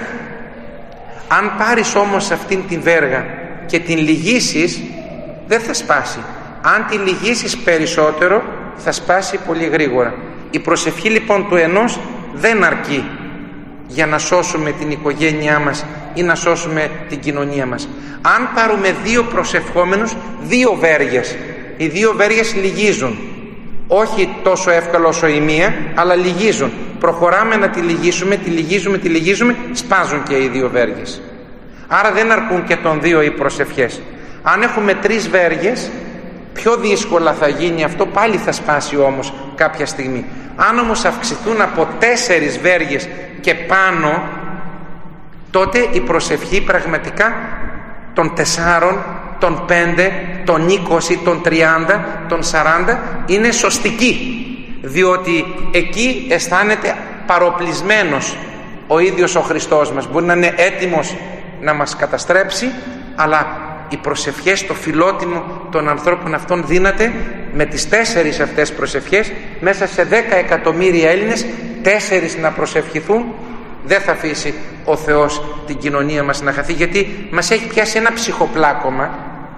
Αν πάρεις όμως αυτήν την βέργα και την λυγίσεις, δεν θα σπάσει. Αν την λυγίσεις περισσότερο, θα σπάσει πολύ γρήγορα. Η προσευχή λοιπόν του ενός δεν αρκεί για να σώσουμε την οικογένειά μας ή να σώσουμε την κοινωνία μας. Αν πάρουμε δύο προσευχόμενους, δύο βέργες, οι δύο βέργες λυγίζουν. Όχι τόσο εύκολο όσο η μία, αλλά λυγίζουν. Προχωράμε να τη λυγίζουμε, σπάζουν και οι δύο βέργες. Άρα δεν αρκούν και των δύο οι προσευχές. Αν έχουμε τρεις βέργες, πιο δύσκολα θα γίνει αυτό, πάλι θα σπάσει όμως κάποια στιγμή. Αν όμως αυξηθούν από 4 βέργες και πάνω, τότε η προσευχή πραγματικά των 4, των 5, των 20, των 30, των 40 είναι σωστική, διότι εκεί αισθάνεται παροπλισμένος ο ίδιος ο Χριστός μας. Μπορεί να είναι έτοιμος να μας καταστρέψει, αλλά οι προσευχές, το φιλότιμο των ανθρώπων αυτών δύναται με τις 4 αυτές προσευχές, μέσα σε 10 εκατομμύρια Έλληνες 4 να προσευχηθούν. Δεν θα αφήσει ο Θεός την κοινωνία μας να χαθεί, γιατί μας έχει πιάσει ένα ψυχοπλάκωμα.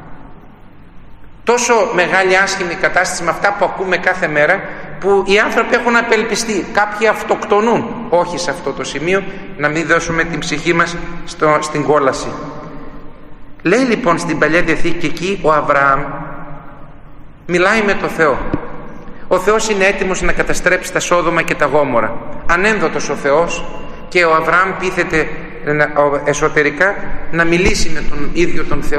Τόσο μεγάλη άσχημη κατάσταση με αυτά που ακούμε κάθε μέρα, που οι άνθρωποι έχουν απελπιστεί. Κάποιοι αυτοκτονούν. Όχι σε αυτό το σημείο, να μην δώσουμε την ψυχή μας στην κόλαση. Λέει λοιπόν στην Παλιά Διαθήκη εκεί ο Αβραάμ, μιλάει με το Θεό. Ο Θεός είναι έτοιμος να καταστρέψει τα Σόδομα και τα Γόμορα. Ανένδοτος ο Θεός, και ο Αβραάμ πείθεται εσωτερικά να μιλήσει με τον ίδιο τον Θεό